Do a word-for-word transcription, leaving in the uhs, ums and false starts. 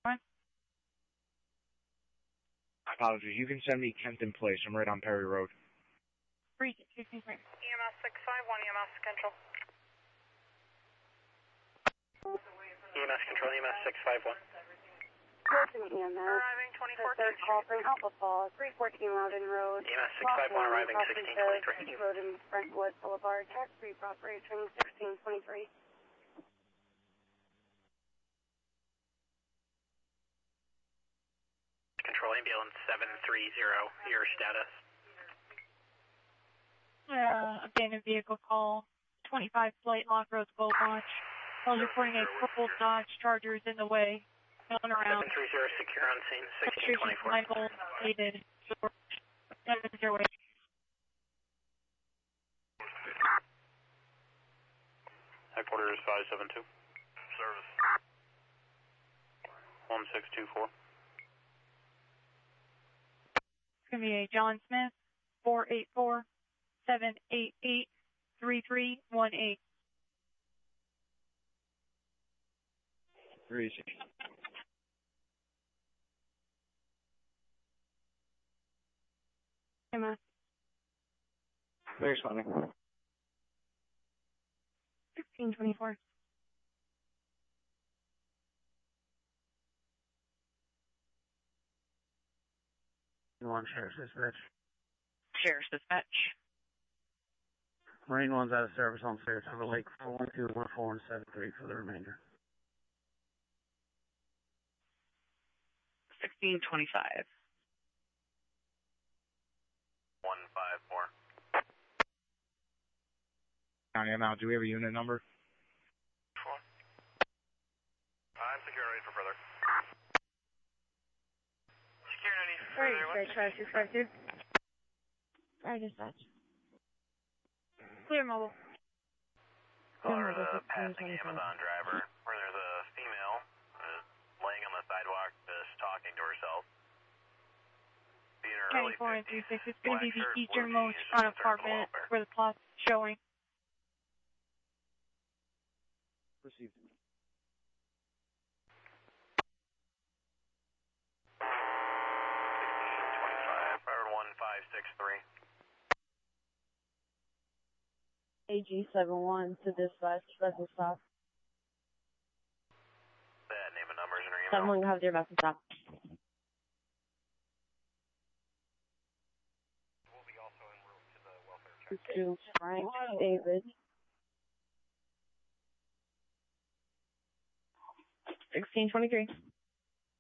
What? Apologies. You can send me Kenton Place. I'm right on Perry Road. Three, two, two, three. E M S six five one, E M S control. E M S control, E M S six five one. Closing E M S. Arriving twenty fourteen. Third call from Alpha Falls, three fourteen Loudon Road. E M S six five one arriving sixteen twenty-three. Road in Brentwood Boulevard, tax free operation sixteen twenty-three. Control ambulance seven three zero, your status. Uh, abandoned vehicle call, twenty-five Flight Lock Road, Gold Launch. I was reporting a purple Dodge Charger is in the way, going around. seven three zero, secure on scene, sixteen twenty-four. Michael, dated, seven zero eight. Headquarters five seven two. Service. one six two four. It's going to be a John Smith, four eight four, seven eight eight, three three one eight. Where is he? Emma. Very funny. sixteen twenty-four. One Sheriff's Dispatch. Sheriff's Dispatch. Marine One's out of service on Saratoga Lake, four one two, one four, and seven three for the remainder. sixteen twenty-five. one five four. County, I'm out. Do we have a unit number? Four. I'm secure, ready for further. Secure, ready for further. Right, try six five two. Fire dispatch. Clear mobile. Caller, uh, passing Amazon driver, where there's a female uh, laying on the sidewalk, just talking to herself. Being her early County four and three six. It's going to be the Black shirt, easternmost blue jeans, front just apartment concerned where the plot's showing. Received. sixteen twenty-five, Broward one five six three. A G seven one to dispatch, vessel stop. That name and numbers in her email. seven one, have your vessel stop. We'll be also en route to the welfare check. To Frank David. sixteen twenty-three.